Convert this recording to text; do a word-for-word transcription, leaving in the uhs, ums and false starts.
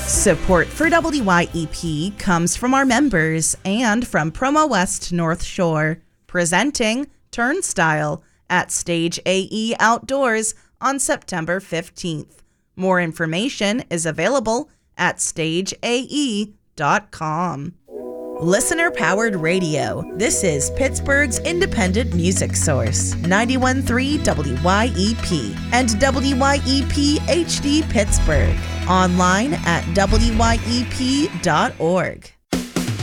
Support for W Y E P comes from our members and from Promo West North Shore, presenting Turnstile at Stage A E Outdoors on September fifteenth. More information is available at stage a e dot com. Listener-powered radio. This is Pittsburgh's independent music source, ninety-one point three W Y E P and W Y E P H D Pittsburgh. Online at W Y E P dot org.